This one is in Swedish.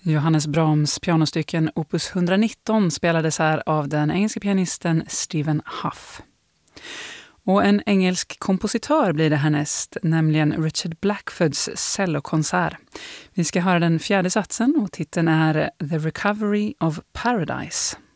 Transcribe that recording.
Johannes Brahms pianostycken opus 119 spelades här av den engelska pianisten Stephen Hough. Och en engelsk kompositör blir det härnäst, nämligen Richard Blackfords cellokonsert. Vi ska höra den fjärde satsen och titeln är The Recovery of Paradise.